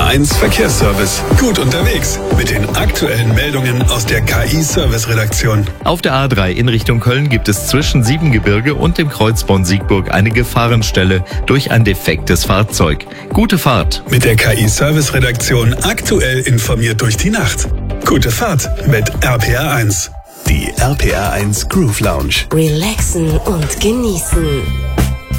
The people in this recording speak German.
RPR1 Verkehrsservice. Gut unterwegs mit den aktuellen Meldungen aus der KI-Service-Redaktion. Auf der A3 in Richtung Köln gibt es zwischen Siebengebirge und dem Kreuz Bonn-Siegburg eine Gefahrenstelle durch ein defektes Fahrzeug. Gute Fahrt. Mit der KI-Service-Redaktion aktuell informiert durch die Nacht. Gute Fahrt mit RPR1. Die RPR1 Groove Lounge. Relaxen und genießen.